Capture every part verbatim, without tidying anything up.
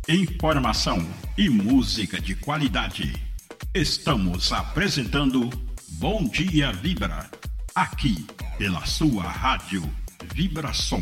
Informação e música de qualidade. Estamos apresentando Bom Dia Vibra, aqui pela sua rádio Vibração.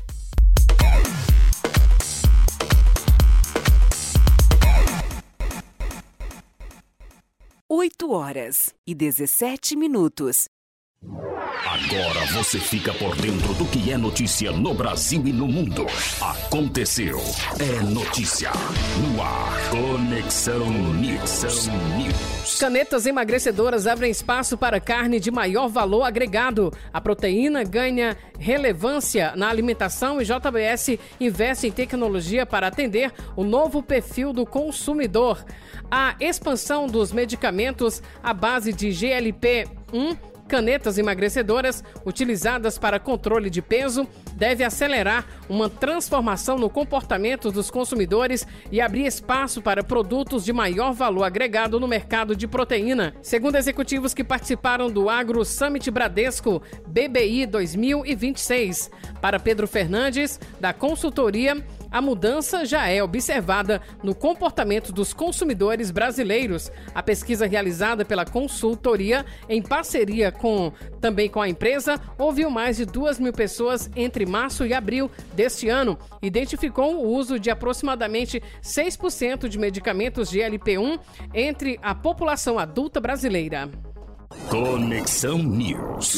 oito horas e dezessete minutos. Agora você fica por dentro do que é notícia no Brasil e no mundo. Aconteceu. É notícia. No ar. Conexão News. Canetas emagrecedoras abrem espaço para carne de maior valor agregado. A proteína ganha relevância na alimentação e J B S investe em tecnologia para atender o novo perfil do consumidor. A expansão dos medicamentos à base de G L P um, canetas emagrecedoras utilizadas para controle de peso, deve acelerar uma transformação no comportamento dos consumidores e abrir espaço para produtos de maior valor agregado no mercado de proteína. Segundo executivos que participaram do Agro Summit Bradesco B B I dois mil e vinte e seis, para Pedro Fernandes, da consultoria, a mudança já é observada no comportamento dos consumidores brasileiros. A pesquisa realizada pela consultoria, em parceria com, também com a empresa, ouviu mais de duas mil pessoas entre março e abril deste ano. Identificou o uso de aproximadamente seis por cento de medicamentos G L P um entre a população adulta brasileira. Conexão News.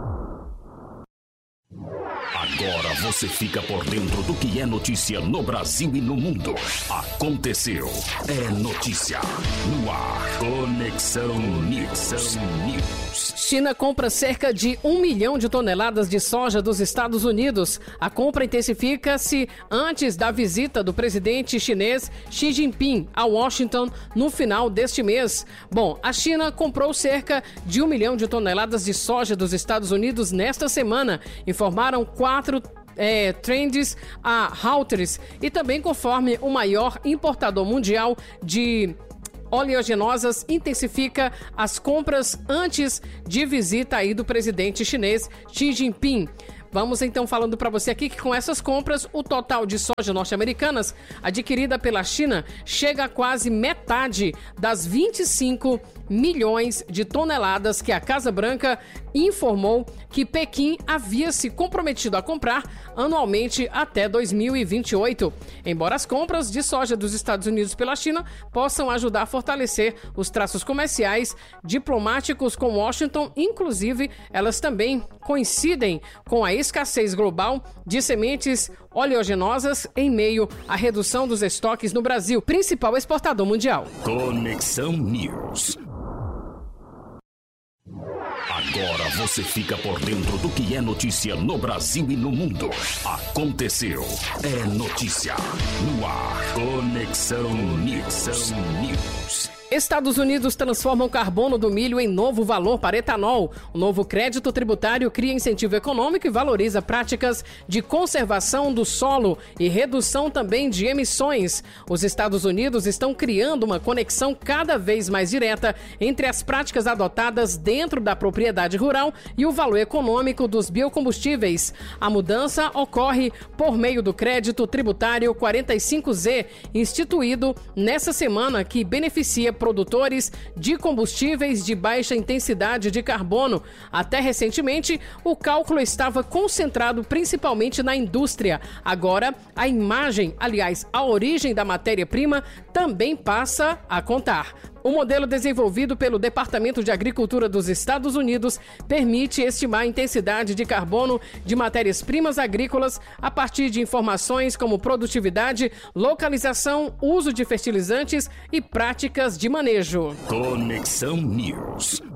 Agora você fica por dentro do que é notícia no Brasil e no mundo. Aconteceu. É notícia. No ar. Conexão News. China compra cerca de um milhão de toneladas de soja dos Estados Unidos. A compra intensifica-se antes da visita do presidente chinês Xi Jinping a Washington no final deste mês. Bom, a China comprou cerca de um milhão de toneladas de soja dos Estados Unidos nesta semana, informaram quatro É, trends a Reuters, e também conforme o maior importador mundial de oleaginosas intensifica as compras antes de visita aí do presidente chinês Xi Jinping. Vamos então falando para você aqui que com essas compras, o total de soja norte-americanas adquirida pela China chega a quase metade das vinte e cinco milhões de toneladas que a Casa Branca informou que Pequim havia se comprometido a comprar anualmente até dois mil e vinte e oito. Embora as compras de soja dos Estados Unidos pela China possam ajudar a fortalecer os traços comerciais diplomáticos com Washington, inclusive elas também coincidem com a escassez global de sementes oleaginosas em meio à redução dos estoques no Brasil, principal exportador mundial. Conexão News. Agora você fica por dentro do que é notícia no Brasil e no mundo. Aconteceu. É notícia. No ar. Conexão News. Estados Unidos transformam carbono do milho em novo valor para etanol. O novo crédito tributário cria incentivo econômico e valoriza práticas de conservação do solo e redução também de emissões. Os Estados Unidos estão criando uma conexão cada vez mais direta entre as práticas adotadas dentro da propriedade rural e o valor econômico dos biocombustíveis. A mudança ocorre por meio do crédito tributário quarenta e cinco Z, instituído nessa semana, que beneficia produtores de combustíveis de baixa intensidade de carbono. Até recentemente, o cálculo estava concentrado principalmente na indústria. Agora, a imagem, aliás, a origem da matéria-prima também passa a contar. O modelo desenvolvido pelo Departamento de Agricultura dos Estados Unidos permite estimar a intensidade de carbono de matérias-primas agrícolas a partir de informações como produtividade, localização, uso de fertilizantes e práticas de manejo. Conexão News.